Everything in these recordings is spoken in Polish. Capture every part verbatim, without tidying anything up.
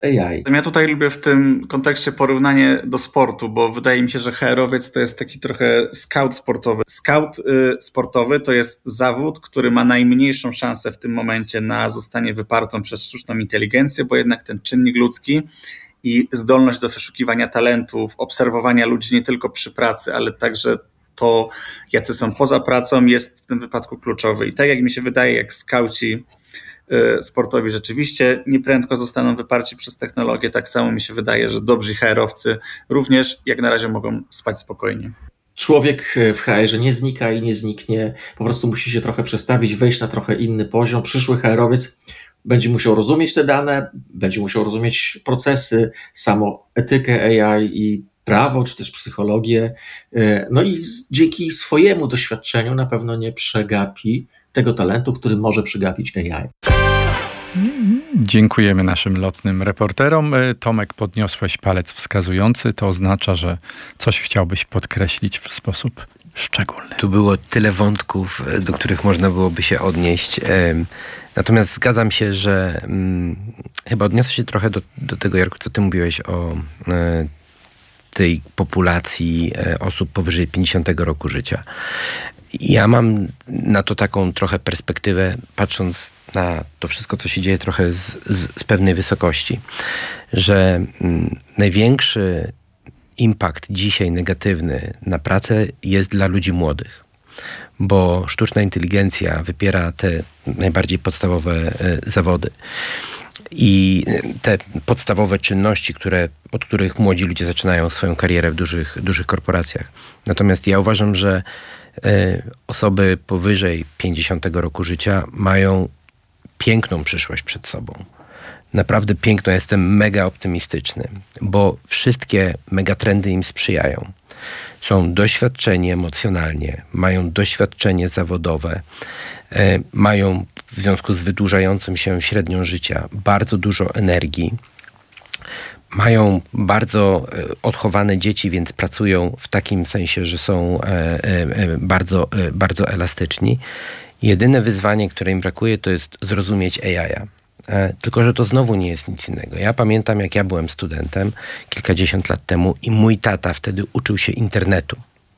A I. Ja tutaj lubię w tym kontekście porównanie do sportu, bo wydaje mi się, że H R-owiec to jest taki trochę scout sportowy. Scout y, sportowy to jest zawód, który ma najmniejszą szansę w tym momencie na zostanie wypartą przez sztuczną inteligencję, bo jednak ten czynnik ludzki i zdolność do wyszukiwania talentów, obserwowania ludzi nie tylko przy pracy, ale także to, jacy są poza pracą, jest w tym wypadku kluczowy. I tak jak mi się wydaje, jak skauci sportowi rzeczywiście nieprędko zostaną wyparci przez technologię, tak samo mi się wydaje, że dobrzy H R-owcy również jak na razie mogą spać spokojnie. Człowiek w H R-ze nie znika i nie zniknie, po prostu musi się trochę przestawić, wejść na trochę inny poziom. Przyszły H R-owiec będzie musiał rozumieć te dane, będzie musiał rozumieć procesy, samą etykę A I i prawo, czy też psychologię. No i dzięki swojemu doświadczeniu na pewno nie przegapi tego talentu, który może przegapić A I. Dziękujemy naszym lotnym reporterom. Tomek, podniosłeś palec wskazujący. To oznacza, że coś chciałbyś podkreślić w sposób szczególny. Tu było tyle wątków, do których można byłoby się odnieść. Natomiast zgadzam się, że hmm, chyba odniosę się trochę do, do tego, Jarku, co ty mówiłeś o e, tej populacji e, osób powyżej pięćdziesiątego roku życia. Ja mam na to taką trochę perspektywę, patrząc na to wszystko, co się dzieje trochę z, z, z pewnej wysokości, że mm, największy impact dzisiaj negatywny na pracę jest dla ludzi młodych, bo sztuczna inteligencja wypiera te najbardziej podstawowe e, zawody. I te podstawowe czynności, które, od których młodzi ludzie zaczynają swoją karierę w dużych, dużych korporacjach. Natomiast ja uważam, że y, osoby powyżej pięćdziesiątego roku życia mają piękną przyszłość przed sobą. Naprawdę piękną. Jestem mega optymistyczny, bo wszystkie megatrendy im sprzyjają. Są doświadczeni emocjonalnie, mają doświadczenie zawodowe, y, mają w związku z wydłużającym się średnią życia bardzo dużo energii, mają bardzo odchowane dzieci, więc pracują w takim sensie, że są bardzo, bardzo elastyczni. Jedyne wyzwanie, które im brakuje, to jest zrozumieć A I. Tylko że to znowu nie jest nic innego. Ja pamiętam, jak ja byłem studentem kilkadziesiąt lat temu i mój tata wtedy uczył się internetu.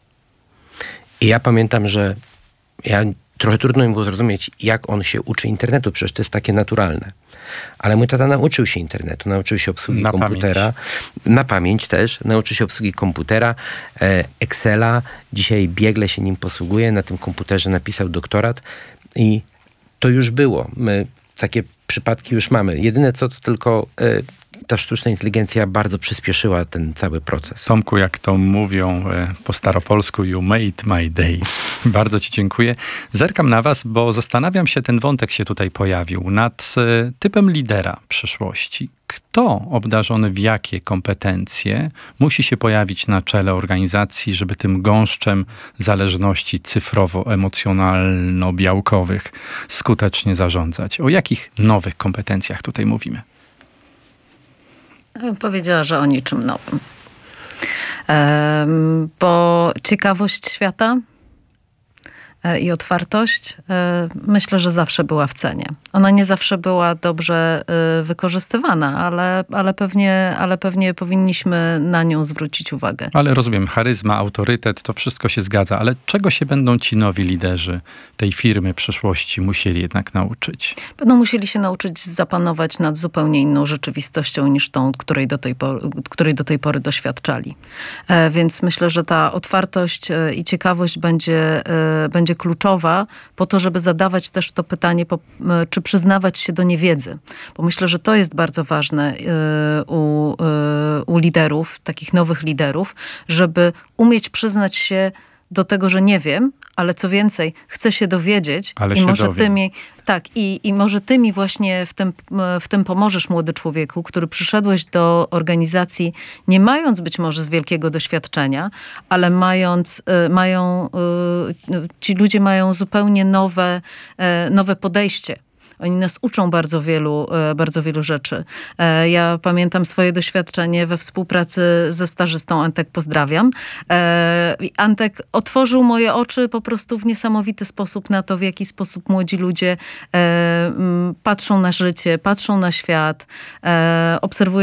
I ja pamiętam, że ja trochę trudno mi było zrozumieć, jak on się uczy internetu, przecież to jest takie naturalne. Ale mój tata nauczył się internetu, nauczył się obsługi na komputera, pamięć. na pamięć też, nauczył się obsługi komputera, e, Excela, dzisiaj biegle się nim posługuje, na tym komputerze napisał doktorat i to już było. My takie przypadki już mamy. Jedyne co, to tylko e, ta sztuczna inteligencja bardzo przyspieszyła ten cały proces. Tomku, jak to mówią po staropolsku, you made my day. Bardzo ci dziękuję. Zerkam na was, bo zastanawiam się, ten wątek się tutaj pojawił, nad typem lidera przyszłości. Kto obdarzony w jakie kompetencje musi się pojawić na czele organizacji, żeby tym gąszczem zależności cyfrowo-emocjonalno-białkowych skutecznie zarządzać? O jakich nowych kompetencjach tutaj mówimy? Ja bym powiedziała, że o niczym nowym. Um, bo ciekawość świata i otwartość, myślę, że zawsze była w cenie. Ona nie zawsze była dobrze wykorzystywana, ale, ale, pewnie, ale pewnie powinniśmy na nią zwrócić uwagę. Ale rozumiem, charyzma, autorytet, to wszystko się zgadza, ale czego się będą ci nowi liderzy tej firmy przyszłości musieli jednak nauczyć? Będą musieli się nauczyć zapanować nad zupełnie inną rzeczywistością niż tą, której do tej pory, której do tej pory doświadczali. Więc myślę, że ta otwartość i ciekawość będzie, będzie kluczowa po to, żeby zadawać też to pytanie, czy przyznawać się do niewiedzy. Bo myślę, że to jest bardzo ważne u, u liderów, takich nowych liderów, żeby umieć przyznać się do tego, że nie wiem, ale co więcej, chcę się dowiedzieć ale i się może dowiem. ty mi, tak, i, i może ty mi właśnie w tym, w tym pomożesz, młody człowieku, który przyszedłeś do organizacji, nie mając być może z wielkiego doświadczenia, ale mając, mają, ci ludzie mają zupełnie nowe, nowe podejście. Oni nas uczą bardzo wielu, bardzo wielu rzeczy. Ja pamiętam swoje doświadczenie we współpracy ze stażystą. Antek, pozdrawiam. Antek otworzył moje oczy po prostu w niesamowity sposób na to, w jaki sposób młodzi ludzie patrzą na życie, patrzą na świat, obserwują